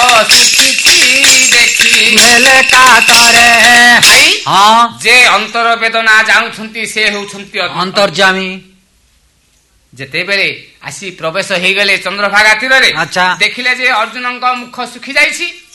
ଶୁଖିଛି ଦେଖି ହେଲେ କାତରେ ଭାଇ ହଁ ଯେ ଅନ୍ତର ବେଦନା ଜାଣୁଛନ୍ତି ସେ ହେଉଛନ୍ତି ଅନ୍ତର୍ଯାମୀ। ଯେତେବେଳେ ଆସି ପ୍ରବେଶ ହେଇଗଲେ ଚନ୍ଦ୍ରଭାଗା ତୀରରେ ଆଚ୍ଛା। ଦେଖିଲେ ଯେ ଅର୍ଜୁନଙ୍କ ମୁଖ ଶୁଖି ଯାଇଛି।